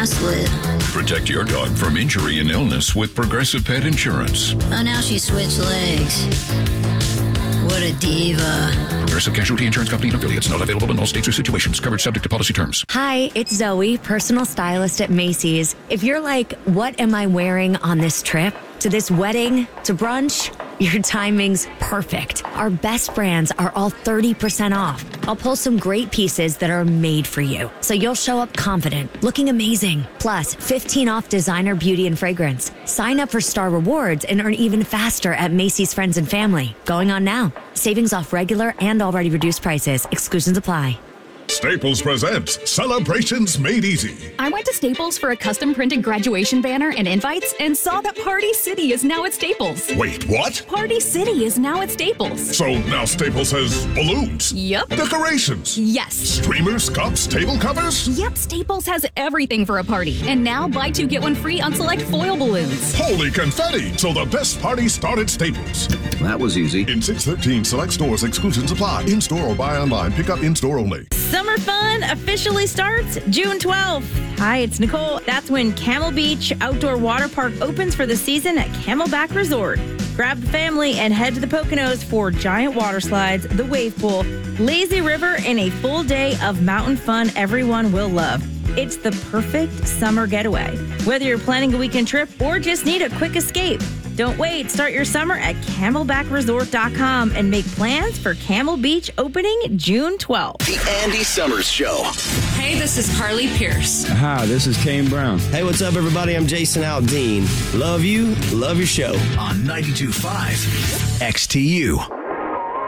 slid. Protect your dog from injury and illness with Progressive Pet Insurance. Oh, now she switched legs. What a diva. Progressive Casualty Insurance Company and affiliates. Not available in all states or situations. Covered subject to policy terms. Hi, it's Zoe, personal stylist at Macy's. If you're like, what am I wearing on this trip? To this wedding? To brunch? Your timing's perfect. Our best brands are all 30% off. I'll pull some great pieces that are made for you, so you'll show up confident, looking amazing. Plus, 15 off designer beauty and fragrance. Sign up for Star Rewards and earn even faster at Macy's Friends and Family. Going on now. Savings off regular and already reduced prices. Exclusions apply. Staples presents Celebrations Made Easy. I went to Staples for a custom printed graduation banner and invites and saw that Party City is now at Staples. Wait, what? Party City is now at Staples. So now Staples has balloons? Yep. Decorations? Yes. Streamers, cups, table covers? Yep, Staples has everything for a party. And now buy two, get one free on select foil balloons. Holy confetti! So the best party start at Staples. That was easy. In 613 select stores, exclusions apply. In-store or buy online. Pick up in-store only. Summer fun officially starts June 12th. Hi, it's Nicole. That's when Camel Beach Outdoor Water Park opens for the season at Camelback Resort. Grab the family and head to the Poconos for giant water slides, the wave pool, lazy river, and a full day of mountain fun everyone will love. It's the perfect summer getaway, whether you're planning a weekend trip or just need a quick escape. Don't wait. Start your summer at camelbackresort.com and make plans for Camel Beach opening June 12th. The Andy Summers Show. Hey, this is Carly Pierce. Hi, this is Kane Brown. Hey, what's up, everybody? I'm Jason Aldean. Love you, love your show. On 92.5 XTU.